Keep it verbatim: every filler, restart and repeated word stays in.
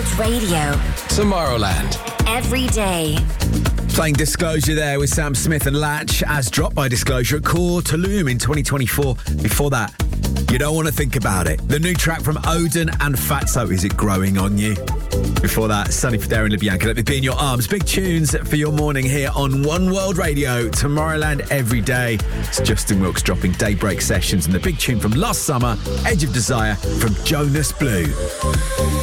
World Radio. Tomorrowland. Every day. Playing Disclosure there with Sam Smith and Latch, as dropped by Disclosure at Core Tulum in twenty twenty-four. Before that, You Don't Want to Think About It. The new track from Odin and Fatso, Is It Growing on You? Before that, Sunny Fodera and LaBianca, Let Me Be in Your Arms. Big tunes for your morning here on One World Radio. Tomorrowland every day. It's Justin Wilkes dropping Daybreak Sessions and the big tune from last summer, Edge of Desire from Jonas Blue.